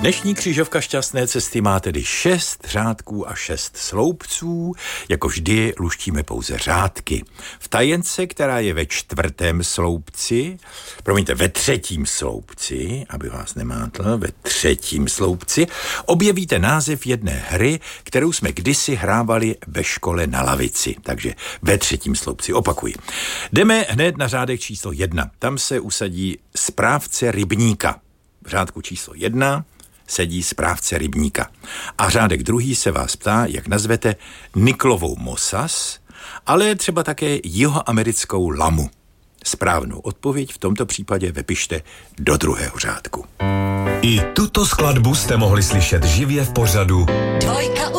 Dnešní křížovka šťastné cesty má tedy 6 řádků a 6 sloupců. Jako vždy luštíme pouze řádky. V tajence, která je ve 4. sloupci, ve 3. sloupci, aby vás nemátl, ve 3. sloupci, objevíte název jedné hry, kterou jsme kdysi hrávali ve škole na lavici. Takže ve 3. sloupci, opakuji. Jdeme hned na řádek číslo 1. Tam se usadí správce rybníka. V řádku číslo 1 sedí správce rybníka. A řádek 2. se vás ptá, jak nazvete niklovou mosas, ale třeba také jihoamerickou lamu. Správnou odpověď v tomto případě vepište do 2. řádku. I tuto skladbu jste mohli slyšet živě v pořadu Dvojka